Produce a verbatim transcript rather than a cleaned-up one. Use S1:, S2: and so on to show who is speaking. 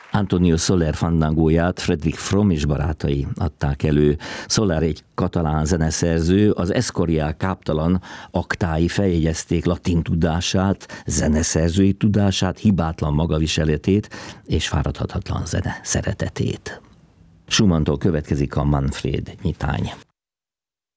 S1: Antonio Soler fandangóját Frederick Fromm és barátai adták elő. Soler egy katalán zeneszerző, az Escorial káptalan aktái feljegyezték latin tudását, zeneszerzői tudását, hibátlan magaviseletét és fáradhatatlan zene szeretetét. Schumanntól következik a Manfred nyitány.